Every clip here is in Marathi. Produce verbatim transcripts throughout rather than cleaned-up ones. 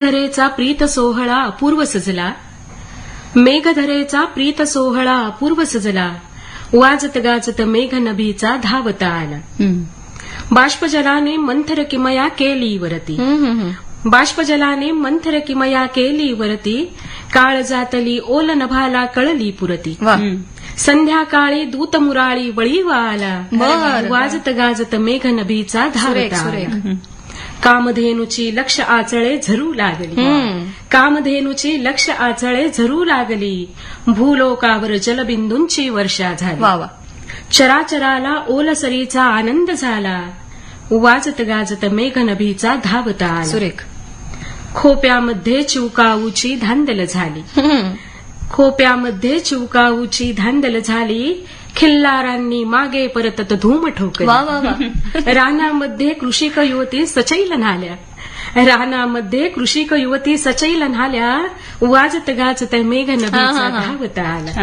मेघधरेचा प्रीत सोहळा अपूर्व सजला, मेघधरेचा प्रीत सोहळा अपूर्व सजला, वाजत गाजत मेघ नभीचा धावता आला. बाष्पजलाने मंथर किमया केली वरती, बाष्पजलाने मंथर किमया केली वरती, काळ जातली ओल नभाला कळली पुरती. संध्याकाळी दूत मुराळी वळीवा आला, वाजत गाजत मेघ नभीचा धावता आला. कामधेनुची लक्ष आचळे झरू लागली, कामधेनुची लक्ष आचळे झरू लागली, भूलोकावर जलबिंदूंची वर्षा झाली. चराचराला ओलसरीचा आनंद झाला, वाजत गाजत मेघ नभीचा धावता आला. सुरेख. खोप्यामध्ये चिवकाऊची धांदल झाली, खोप्यामध्ये चिवकाऊची धांदल झाली, खिल्लारांनी मागे परतत धूम ठोकली. रानामध्ये कृषिक युवती सचैल न्हाल्या, रानामध्ये कृषिक युवती सचैल न्हाल्या, वाजत गाजत मेघ नभीचा धावता आला.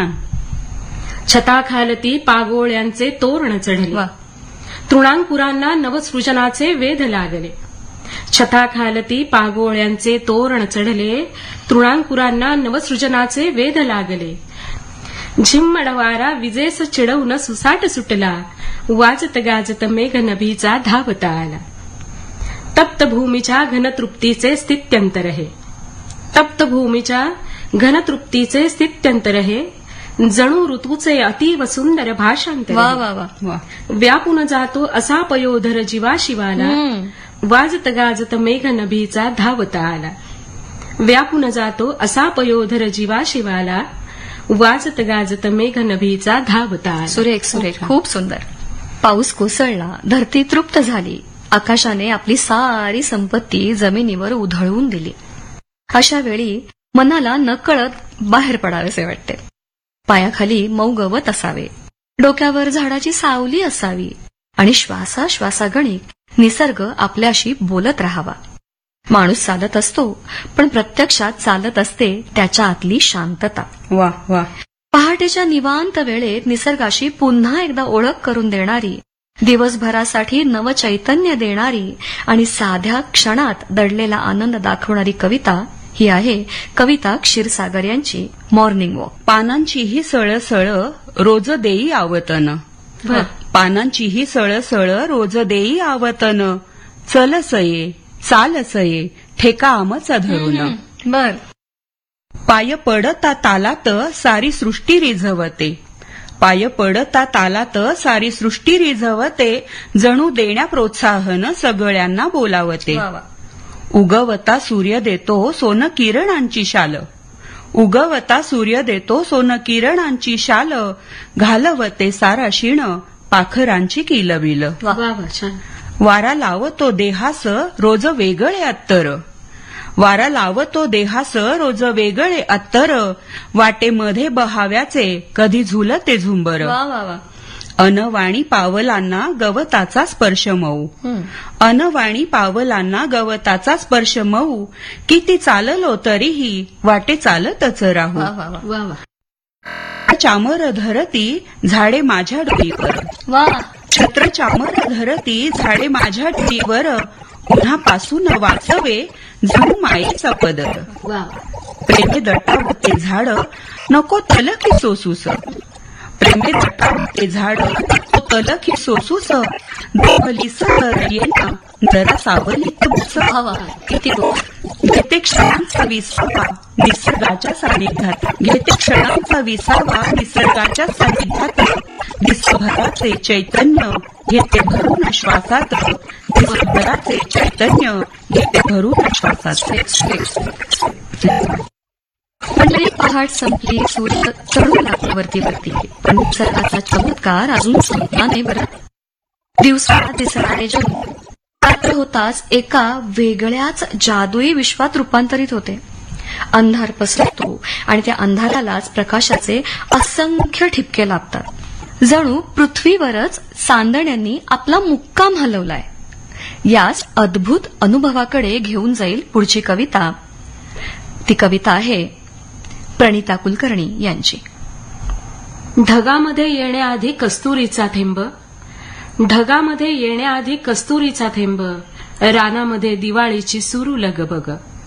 छताखालती पागोळ्यांचे तोरण चढले, तृणांकुरांना नवसृजनाचे वेध लागले. छताखालती पागोळ्यांचे तोरण चढले, तृणांकुरांना नवसृजनाचे वेध लागले. झिम्मडवारा विजेस चिडवून सुसाट सुटला, वाजत गाजत मेघ नभीचा धावता आला. तप्त भूमीच्या घनतृप्तीचे स्थित्यंतर हे, तप्त भूमीच्या घनतृप्तीचे स्थित्यंतर हे, जणू ऋतूचे अतीव सुंदर भाषांतर. व्यापून जातो असा पयोधर जीवा शिवाला, वाजत गाजत मेघ नभीचा धावता आला. व्यापून जातो असा पयोधर जीवा शिवाला, वाजत गाजत मेघ नभीचा धावता आला. सुरेख सुरेख, खूप सुंदर. पाऊस कोसळला, धरती तृप्त झाली, आकाशाने आपली सारी संपत्ती जमिनीवर उधळवून दिली. अशा वेळी मनाला नकळत बाहेर पडावेसे वाटते. पायाखाली मऊ गवत असावे, डोक्यावर झाडाची सावली असावी आणि श्वासाश्वासागणिक निसर्ग आपल्याशी बोलत राहावा. माणूस चालत असतो, पण प्रत्यक्षात चालत असते त्याच्या आतली शांतता. वा वा. पहाटेच्या निवांत वेळेत निसर्गाशी पुन्हा एकदा ओळख करून देणारी, दिवसभरासाठी नवचैतन्य देणारी आणि साध्या क्षणात दडलेला आनंद दाखवणारी कविता ही आहे कविता क्षीरसागर यांची मॉर्निंग वॉक. पानांचीही सळसळ रोज देई आवतन, पानांचीही सळसळ रोज देई आवतन, चलसये चालसये ठेका आमचा धरून. बर. पाय पडता तालात सारी सृष्टी रिझवते, पाय पडता तालात सारी सृष्टी रिझवते, जणू देण्या प्रोत्साहन सगळ्यांना बोलावते. उगवता सूर्य देतो सोन किरणांची शाल, उगवता सूर्य देतो सोन किरणांची शाल, घालवते सारा शिण पाखरांची किलबिल. वारा लावतो देहास रोज वेगळे अत्तर, वारा लावतो देहास रोज वेगळे अत्तर, वाटेमध्ये बहाव्याचे कधी झुलते झुंबर. अनवाणी पावलांना गवताचा स्पर्श मऊ, अनवाणी पावलांना गवताचा स्पर्श मऊ, किती चाललो तरीही वाटे चालतच राहू. चामर धरती झाडे माझ्या डोईवर, छत्र चामर धरती झाडे माझ्या डोईवर, उन्हापासून वाचवे जणू मायेचा पदर. प्रेमे दटावते झाड नको तलखी सोसूस, प्रेमे दटावते झाड नको तलखी सोसूस, दोहली सर येना जरा सावलीत बुस. किती घेते क्षणांचा विसावा निसर्गाच्या सानिध्यात, घेते क्षणांचा विसावा निसर्गाच्या सानिध्यात, दिसभराचे चैतन्य घेते भरून श्वासात, दिसभराचे चैतन्य घेते भरून श्वासात. मंडळी, पहाट संपली, सूर्य चढू लागला वरती वरती, पण निसर्गाचा चमत्कार अजून संपला नाही. बरं, दिवसा दिसणारे जग रात्र होताच एका वेगळ्याच जादुई विश्वात रूपांतरित होते. अंधार पसरतो आणि त्या अंधारालाच प्रकाशाचे असंख्य ठिपके लाभतात. जणू पृथ्वीवरच चांदण्यांनी आपला मुक्काम हलवलाय. याच अद्भुत अनुभवाकडे घेऊन जाईल पुढची कविता. ती कविता आहे प्रणिता कुलकर्णी यांची. ढगामध्ये येण्याआधी कस्तुरीचा थेंब, ढगामध्ये येण्याआधी कस्तुरीचा थेंब, रानामध्ये दिवाळीची सुरू लगबग.